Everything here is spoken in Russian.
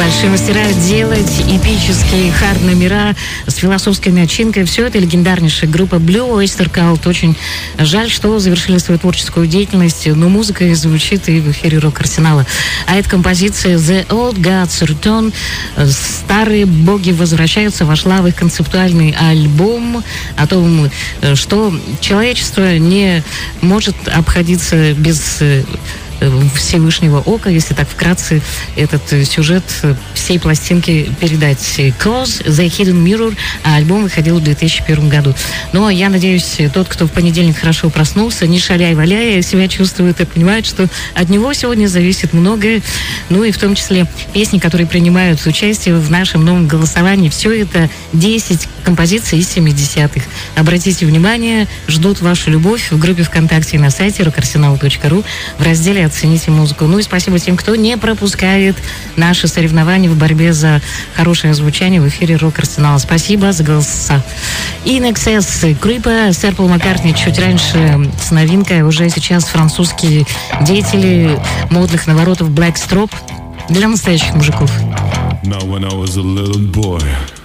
большие мастера делать эпические хард-номера с философской начинкой. Все это легендарнейшая группа Blue Oyster Cult. Очень жаль, что завершили свою творческую деятельность, но музыка звучит и в эфире Рок-Арсенала. А эта композиция The Old Gods Return, старые боги возвращаются, вошла в их концептуальный альбом о том, что человечество не может обходиться без Всевышнего Ока, если так вкратце этот сюжет всей пластинки передать. Cause The Hidden Mirror, а альбом выходил в 2001 году. Но я надеюсь, тот, кто в понедельник хорошо проснулся, не шаляй-валяя, себя чувствует и понимает, что от него сегодня зависит многое, ну и в том числе песни, которые принимают участие в нашем новом голосовании. Все это 10 композиций из 70-х. Обратите внимание, ждут вашу любовь в группе ВКонтакте и на сайте rockarsenal.ru в разделе «Оцените музыку». Ну и спасибо тем, кто не пропускает наши соревнования в борьбе за хорошее звучание в эфире Рок-Арсенала. Спасибо за голоса. In Excess, Creeper, Сэр Пол Маккартни чуть раньше с новинкой. Уже сейчас французские деятели модных наворотов Black Strop для настоящих мужиков. Now when I was a little boy